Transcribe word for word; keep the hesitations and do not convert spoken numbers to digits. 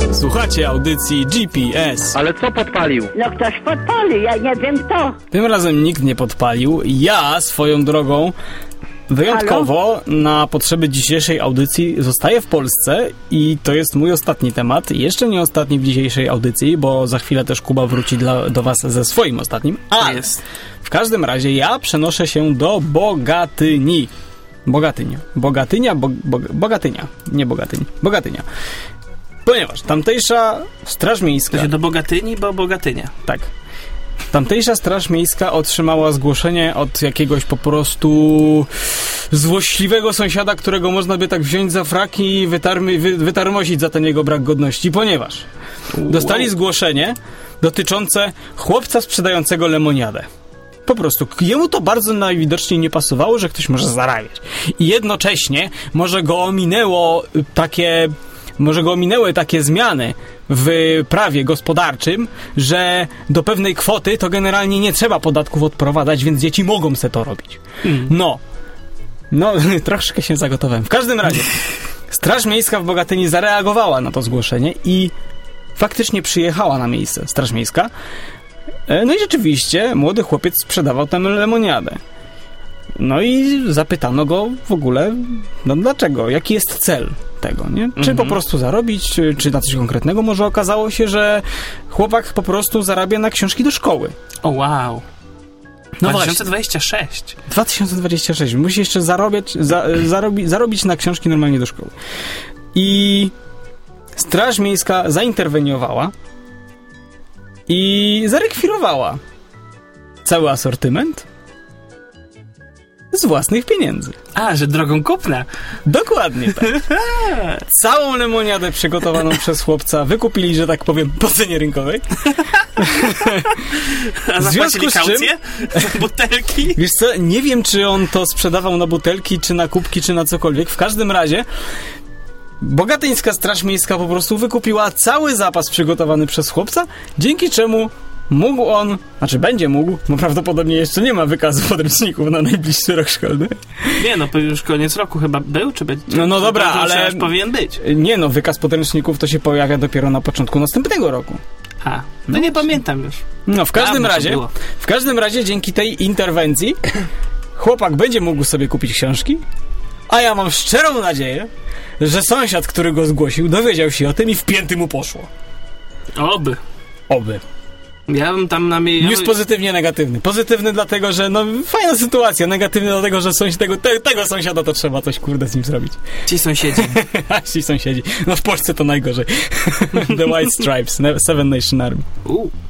Słuchacie audycji G P S. Ale co podpalił? No ktoś podpalił, ja nie wiem kto. Tym razem nikt nie podpalił. Ja swoją drogą wyjątkowo Halo? na potrzeby dzisiejszej audycji zostaję w Polsce i to jest mój ostatni temat. Jeszcze nie ostatni w dzisiejszej audycji, bo za chwilę też Kuba wróci dla, do was ze swoim ostatnim. Ale jest. W każdym razie ja przenoszę się do Bogatyni. Bogatynia. Bogatynia, bo, bo, Bogatynia. Nie Bogatyń. Bogatynia. Ponieważ tamtejsza Straż Miejska... To się do Bogatyni, bo Bogatynia. Tak. Tamtejsza Straż Miejska otrzymała zgłoszenie od jakiegoś po prostu złośliwego sąsiada, którego można by tak wziąć za fraki i wytarmy, wy, wytarmosić za ten jego brak godności, ponieważ wow. dostali zgłoszenie dotyczące chłopca sprzedającego lemoniadę. Po prostu jemu to bardzo najwidoczniej nie pasowało, że ktoś może zarabiać. I jednocześnie może go ominęło takie... Może go ominęły takie zmiany w prawie gospodarczym, że do pewnej kwoty to generalnie nie trzeba podatków odprowadzać, więc dzieci mogą se to robić. Mm. No. No, troszkę się zagotowałem. W każdym razie Straż Miejska w Bogatyni zareagowała na to zgłoszenie i faktycznie przyjechała na miejsce Straż Miejska. No i rzeczywiście młody chłopiec sprzedawał tę lemoniadę. No i zapytano go w ogóle, no dlaczego, jaki jest cel tego, nie? Czy mm-hmm. po prostu zarobić, czy, czy na coś konkretnego? Może okazało się, że chłopak po prostu zarabia na książki do szkoły. O wow. No dwa tysiące dwudziesty szósty. dwa tysiące dwudziesty szósty. Musi jeszcze zarobić, za, zarobi, zarobić na książki normalnie do szkoły. I Straż Miejska zainterweniowała i zarekwirowała cały asortyment z własnych pieniędzy. A, że drogą kupna. Dokładnie tak. Całą lemoniadę przygotowaną przez chłopca wykupili, że tak powiem, po cenie rynkowej. A zapłacili kaucję? Butelki? Wiesz co, nie wiem, czy on to sprzedawał na butelki, czy na kubki, czy na cokolwiek. W każdym razie Bogatyńska Straż Miejska po prostu wykupiła cały zapas przygotowany przez chłopca, dzięki czemu mógł on, znaczy będzie mógł, bo prawdopodobnie jeszcze nie ma wykazu podręczników na najbliższy rok szkolny. Nie no, już koniec roku chyba był, czy będzie? No, no dobra, ale... już powinien być. Nie no, wykaz podręczników to się pojawia dopiero na początku następnego roku. A, no, no nie pamiętam już. No, w każdym Dawno razie, w każdym razie dzięki tej interwencji chłopak będzie mógł sobie kupić książki, a ja mam szczerą nadzieję, że sąsiad, który go zgłosił, dowiedział się o tym i w pięty mu poszło. Oby. Oby. Ja bym tam na mnie... News pozytywnie negatywny. Pozytywny dlatego, że no fajna sytuacja. Negatywny dlatego, że sąsiad, tego, te, tego sąsiada to trzeba coś kurde z nim zrobić. Ci sąsiedzi. Ci sąsiedzi. No w Polsce to najgorzej. The White Stripes, Seven Nation Army. Uh.